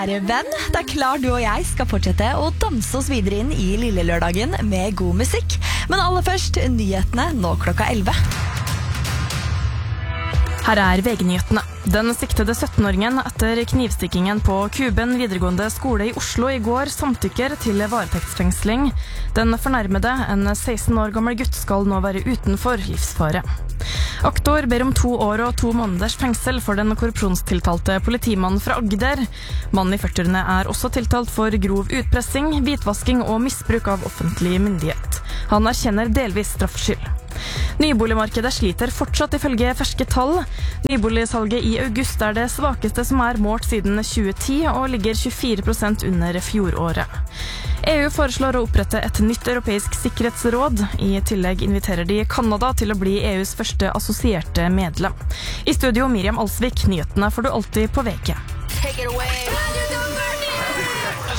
kjære venn. Det klart du og jeg skal fortsette å danse oss videre inn i lille lørdagen med god musikk. Men aller først, nyhetene nå klokka 11. Her VG-nyhetene. Den siktede 17-åringen etter knivstikkingen på Kuben videregående skole i Oslo i går samtykker til varetektsfengsling. Den fornærmede, en 16 år gammel gutt, skal nå være utenfor livsfare. Aktor ber om 2 år og 2 måneders fengsel for den korrupsjonstiltalte politimannen fra Agder. Mannen i 40-årene også tiltalt for grov utpressing, hvitvasking og misbruk av offentlig myndighet. Han erkjenner delvis straffskyld. Nyboligmarkedet sliter fortsatt ifølge ferske tall. Nyboligsalget i august det svakeste som målt siden 2010 og ligger 24% under fjoråret. EU foreslår å opprette et nytt europeisk sikkerhetsråd. I tillegg inviterer de Kanada til å bli EUs første assosierte medlem. I studio Miriam Alsvik, nyhetene får du alltid på VG.